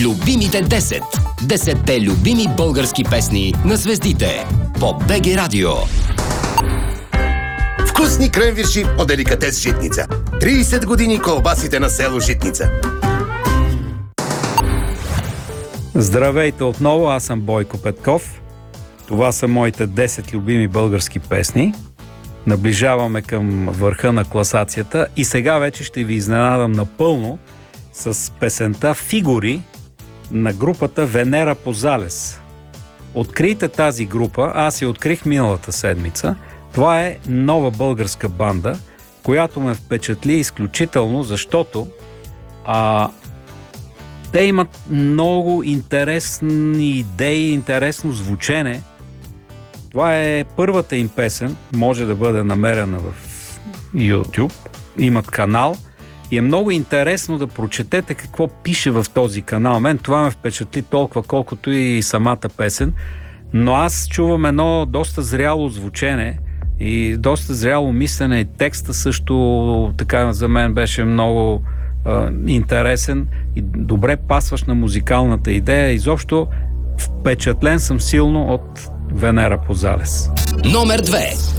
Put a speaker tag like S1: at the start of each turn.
S1: Любимите 10. 10-те любими български песни на звездите по БГ Радио.
S2: Вкусни кренвирши от деликатес Житница. 30 години колбасите на село Житница.
S3: Здравейте отново, аз съм Бойко Петков. Това са моите 10 любими български песни. Наближаваме към върха на класацията и сега вече ще ви изненадам напълно с песента "Фигури" на групата Венера по залез. Открийте тази група, аз я открих миналата седмица. Това е нова българска банда, която ме впечатли изключително, защото те имат много интересни идеи, интересно звучене. Това е първата им песен, може да бъде намерена в YouTube. Имат канал и е много интересно да прочетете какво пише в този канал. Мен това ме впечатли толкова, колкото и самата песен. Но аз чувам едно доста зряло звучене и доста зряло мислене. И текста също така за мен беше много интересен и добре пасващ на музикалната идея. Изобщо впечатлен съм силно от Венера по залез.
S1: Номер 2.